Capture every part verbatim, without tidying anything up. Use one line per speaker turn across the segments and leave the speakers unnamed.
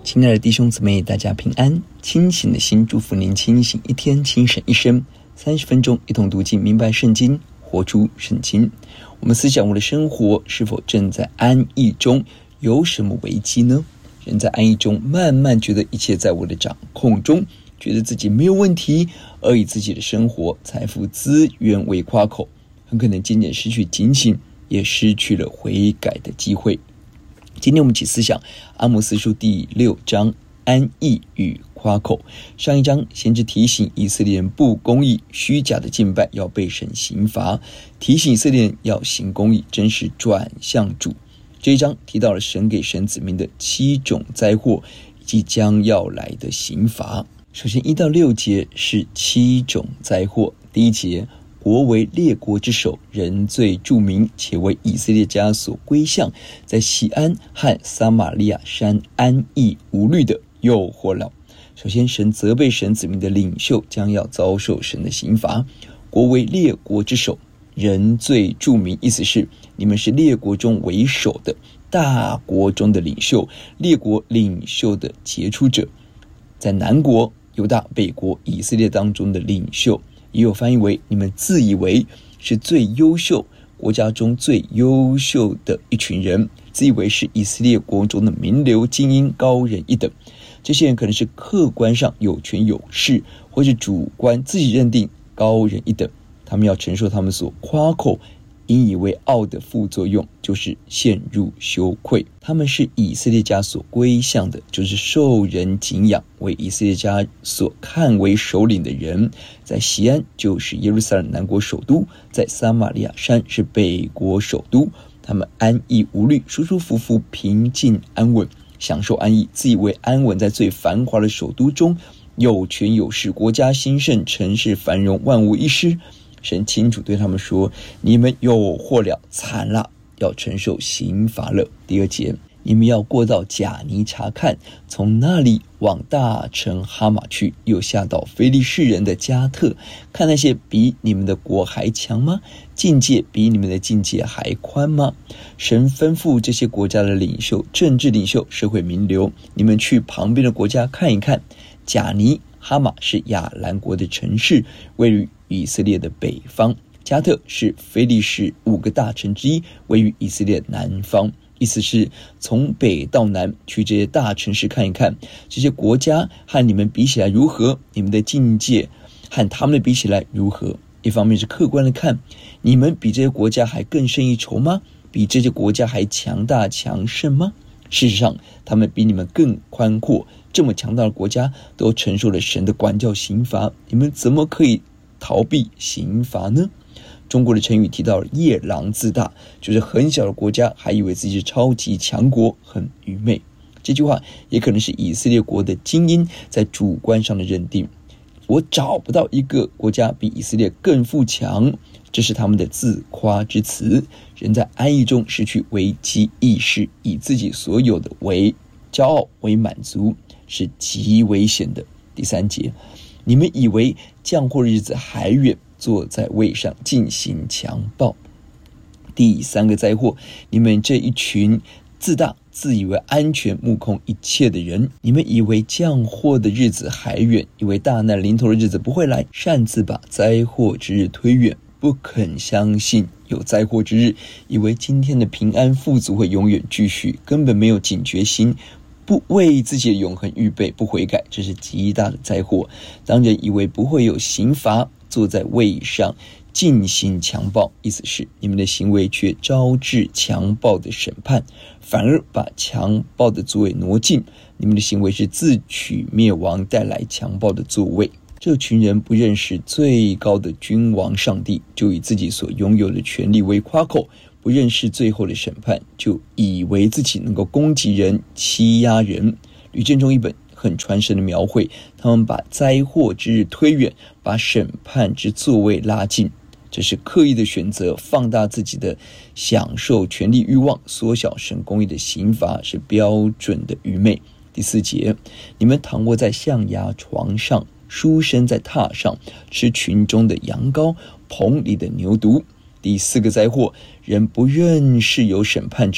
亲爱的弟兄姊妹，大家平安。清醒的心祝福您清醒一天，清醒一生。三十分钟一同读经，明白圣经，活出圣经。我们思想我的生活是否正在安逸中？有什么危机呢？人在安逸中慢慢觉得一切在我的掌控中，觉得自己没有问题，而以自己的生活、财富、资源为夸口，很可能渐渐失去警醒，也失去了悔改的机会。今天我们一起思想阿摩司书第六章，安逸与夸口。上一章先知提醒以色列人不公义、虚假的敬拜要被神刑罚，提醒以色列人要行公义，真实转向主。这一章提到了神给神子民的七种灾祸以及将要来的刑罚。首先一到六节是七种灾祸。第一节，国为列国之首，人最著名，且为以色列家所归向，在锡安和撒玛利亚山安逸无虑的诱惑了。首先，神责备神子民的领袖将要遭受神的刑罚。国为列国之首，人最著名，意思是你们是列国中为首的，大国中的领袖，列国领袖的杰出者。在南国、犹大、北国、以色列当中的领袖，也有翻译为你们自以为是最优秀国家中最优秀的一群人，自以为是以色列国中的名流精英，高人一等。这些人可能是客观上有权有势，或是主观自己认定高人一等，他们要承受他们所夸口引以为傲的副作用，就是陷入羞愧。他们是以色列家所归向的，就是受人敬仰，为以色列家所看为首领的人。在锡安就是耶路撒冷南国首都，在撒玛利亚山是北国首都。他们安逸无虑，舒舒服服，平静安稳，享受安逸，自以为安稳在最繁华的首都中，有权有势，国家兴盛，城市繁荣，万无一失。神清楚对他们说，你们有祸了，惨了，要承受刑罚了。第二节，你们要过到贾尼察看，从那里往大城哈马去，又下到非利士人的加特，看那些比你们的国还强吗？境界比你们的境界还宽吗？神吩咐这些国家的领袖、政治领袖、社会名流，你们去旁边的国家看一看。贾尼哈马是亚兰国的城市，位于以色列的北方。加特是非利士五个大城之一，位于以色列南方。意思是从北到南去这些大城市看一看，这些国家和你们比起来如何，你们的境界和他们比起来如何。一方面是客观的看，你们比这些国家还更胜一筹吗？比这些国家还强大强盛吗？事实上他们比你们更宽阔，这么强大的国家都承受了神的管教刑罚，你们怎么可以逃避刑罚呢？中国的成语提到夜郎自大，就是很小的国家还以为自己是超级强国，很愚昧。这句话也可能是以色列国的精英在主观上的认定，我找不到一个国家比以色列更富强，这是他们的自夸之词。人在安逸中失去危机意识，以自己所有的为骄傲为满足，是极危险的。第三节，你们以为降祸日子还远，坐在位上进行强暴。第三个灾祸，你们这一群自大自以为安全目空一切的人，你们以为降祸的日子还远，以为大难临头的日子不会来，擅自把灾祸之日推远，不肯相信有灾祸之日，以为今天的平安富足会永远继续，根本没有警觉心，不为自己的永恒预备，不悔改，这是极大的灾祸。当人以为不会有刑罚，坐在位上进行强暴，意思是你们的行为却招致强暴的审判，反而把强暴的座位挪近，你们的行为是自取灭亡，带来强暴的座位。这群人不认识最高的君王上帝，就以自己所拥有的权利为夸口，不认识最后的审判，就以为自己能够攻击人、欺压人。吕建中一本很传神的描绘，他们把灾祸之日推远，把审判之座位拉近，这是刻意的选择，放大自己的享受权力欲望，缩小神公义的刑罚，是标准的愚昧。第四节，你们躺卧在象牙床上，书生在榻上，吃群中的羊羔，棚里的牛犊。第四个灾祸，人不认识有审判之日，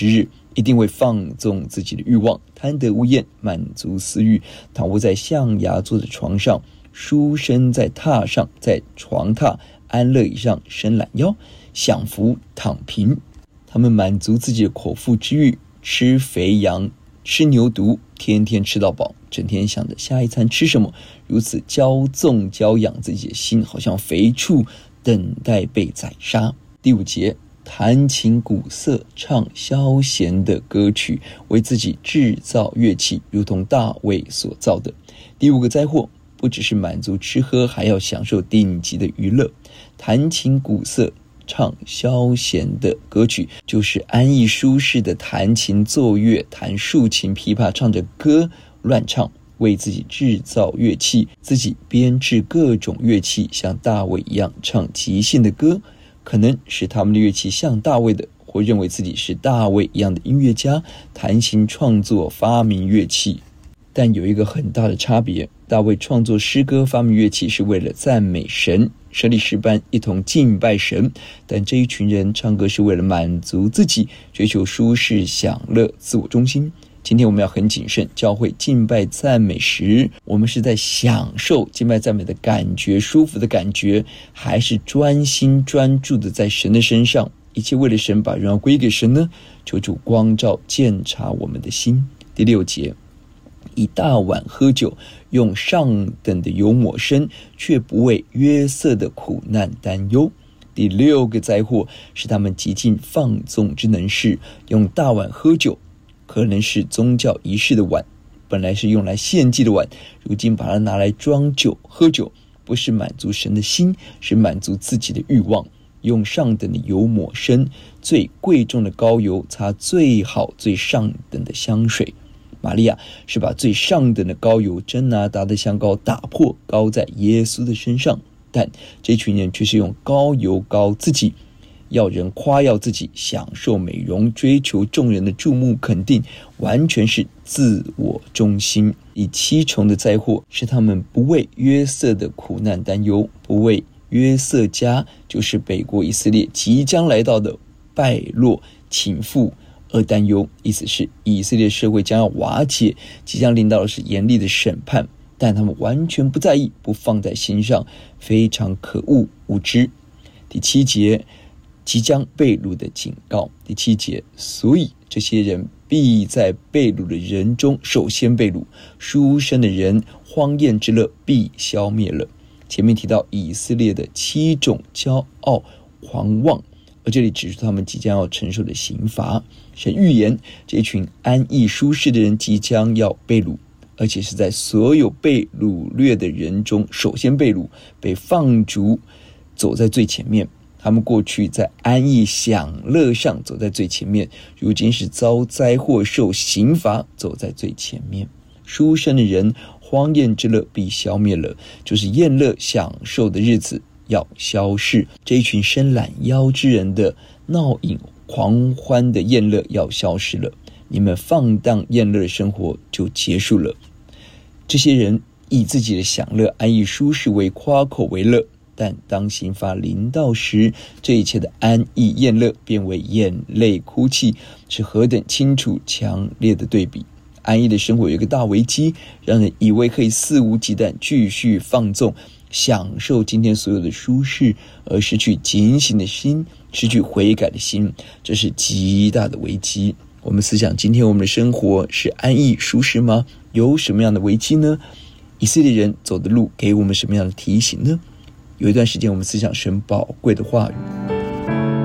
一定会放纵自己的欲望，贪得无厌，满足私欲，躺卧在象牙做的床上，书生在榻上，在床榻安乐椅上伸懒腰，享福躺平。他们满足自己的口腹之欲，吃肥羊，吃牛犊，天天吃到饱，整天想着下一餐吃什么，如此骄纵骄养自己的心，好像肥畜等待被宰杀。第五节，弹琴鼓瑟，唱消闲的歌曲，为自己制造乐器，如同大卫所造的。第五个灾祸，不只是满足吃喝，还要享受顶级的娱乐。弹琴鼓瑟，唱消闲的歌曲，就是安逸舒适的弹琴奏乐，弹竖琴琵琶，唱着歌乱唱，为自己制造乐器，自己编制各种乐器，像大卫一样唱即兴的歌，可能是他们的乐器像大卫的，或认为自己是大卫一样的音乐家，弹琴创作发明乐器。但有一个很大的差别，大卫创作诗歌发明乐器是为了赞美神，设立诗班一同敬拜神，但这一群人唱歌是为了满足自己，追求舒适享乐，自我中心。今天我们要很谨慎，教会敬拜赞美时，我们是在享受敬拜赞美的感觉，舒服的感觉，还是专心专注的在神的身上，一切为了神，把荣耀归给神呢？求主光照鉴察我们的心。第六节，以大碗喝酒，用上等的油抹身，却不为约瑟的苦难担忧。第六个灾祸是他们极尽放纵之能事，用大碗喝酒，可能是宗教仪式的碗，本来是用来献祭的碗，如今把它拿来装酒喝酒，不是满足神的心，是满足自己的欲望。用上等的油抹身，最贵重的膏油擦最好最上等的香水。玛利亚是把最上等的膏油真拿达的香膏打破，膏在耶稣的身上，但这群人却是用膏油膏自己，要人夸耀自己，享受美容，追求众人的注目肯定，完全是自我中心。第七重的灾祸是他们不为约瑟的苦难担忧，不为约瑟家，就是北国以色列即将来到的败落倾覆而担忧，意思是以色列社会将要瓦解，即将临到的是严厉的审判，但他们完全不在意，不放在心上，非常可恶无知。第七节，即将被掳的警告。第七节，所以这些人必在被掳的人中首先被掳，书生的人荒宴之乐必消灭了。前面提到以色列的七种骄傲狂妄，而这里指出他们即将要承受的刑罚。神预言这群安逸舒适的人即将要被掳，而且是在所有被掳掠的人中首先被掳，被放逐，走在最前面。他们过去在安逸享乐上走在最前面，如今是遭灾祸受刑罚，走在最前面。书生的人荒宴之乐必消灭了，就是宴乐享受的日子要消逝，这一群伸懒腰之人的闹饮狂欢的宴乐要消失了，你们放荡宴乐的生活就结束了。这些人以自己的享乐安逸舒适为夸口为乐，但当刑罚临到时，这一切的安逸宴乐变为眼泪哭泣，是何等清楚强烈的对比。安逸的生活有一个大危机，让人以为可以肆无忌惮继续放纵享受今天所有的舒适，而失去警醒的心，失去悔改的心，这是极大的危机。我们思想今天我们的生活是安逸舒适吗？有什么样的危机呢？以色列人走的路给我们什么样的提醒呢？有一段时间我们思想神宝贵的话语。